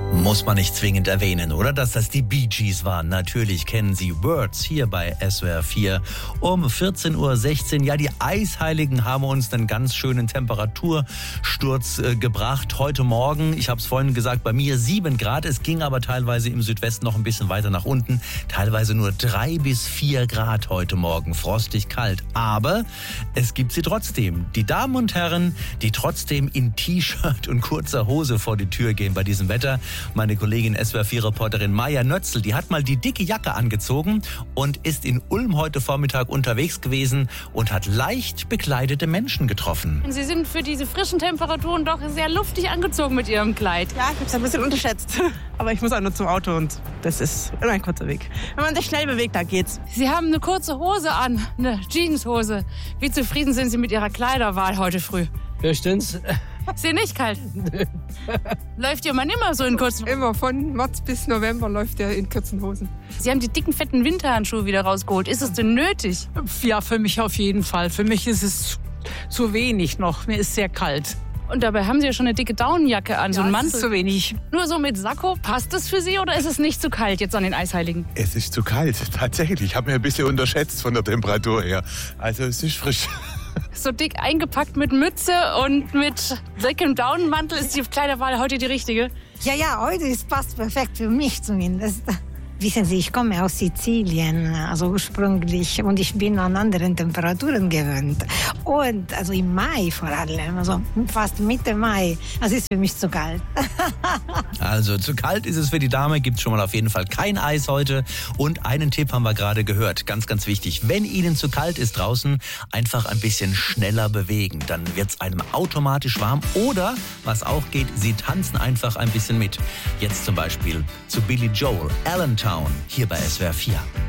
Muss man nicht zwingend erwähnen, oder? Dass das die Bee Gees waren. Natürlich kennen Sie Words hier bei SWR 4 um 14:16 Uhr. Ja, die Eisheiligen haben uns einen ganz schönen Temperatursturz gebracht. Heute Morgen, ich habe es vorhin gesagt, bei mir 7 Grad. Es ging aber teilweise im Südwesten noch ein bisschen weiter nach unten. Teilweise nur 3 bis 4 Grad heute Morgen. Frostig kalt. Aber es gibt sie trotzdem. Die Damen und Herren, die trotzdem in T-Shirt und kurzer Hose vor die Tür gehen bei diesem Wetter. Meine Kollegin SWR4-Reporterin Maja Nötzl, die hat mal die dicke Jacke angezogen und ist in Ulm heute Vormittag unterwegs gewesen und hat leicht bekleidete Menschen getroffen. Sie sind für diese frischen Temperaturen doch sehr luftig angezogen mit Ihrem Kleid. Ja, ich habe es ein bisschen unterschätzt. Aber ich muss auch nur zum Auto und das ist immer ein kurzer Weg. Wenn man sich schnell bewegt, da geht's. Sie haben eine kurze Hose an, eine Jeanshose. Wie zufrieden sind Sie mit Ihrer Kleiderwahl heute früh? Bestens. Ist Ihnen nicht kalt? Läuft Ihr Mann immer so in kurzen Hosen? Immer von März bis November läuft er in kurzen Hosen. Sie haben die dicken, fetten Winterhandschuhe wieder rausgeholt. Ist es denn nötig? Ja, für mich auf jeden Fall. Für mich ist es zu wenig noch. Mir ist sehr kalt. Und dabei haben Sie ja schon eine dicke Daunenjacke an, so einen Mantel. Das ist zu wenig. Nur so mit Sakko, passt das für Sie oder ist es nicht zu kalt jetzt an den Eisheiligen? Es ist zu kalt, tatsächlich. Ich habe mir ein bisschen unterschätzt von der Temperatur her. Also es ist frisch. So dick eingepackt mit Mütze und mit dickem Daunenmantel. Ist die Kleiderwahl heute die richtige? Ja, heute passt perfekt für mich zumindest. Wissen Sie, ich komme aus Sizilien, also ursprünglich, und ich bin an anderen Temperaturen gewöhnt. Und also im Mai vor allem, also fast Mitte Mai, das ist für mich zu kalt. Also zu kalt ist es für die Dame, gibt schon mal auf jeden Fall kein Eis heute. Und einen Tipp haben wir gerade gehört, ganz, ganz wichtig. Wenn Ihnen zu kalt ist draußen, einfach ein bisschen schneller bewegen. Dann wird es einem automatisch warm. Oder, was auch geht, Sie tanzen einfach ein bisschen mit. Jetzt zum Beispiel zu Billy Joel, Allentown, hier bei SWR 4.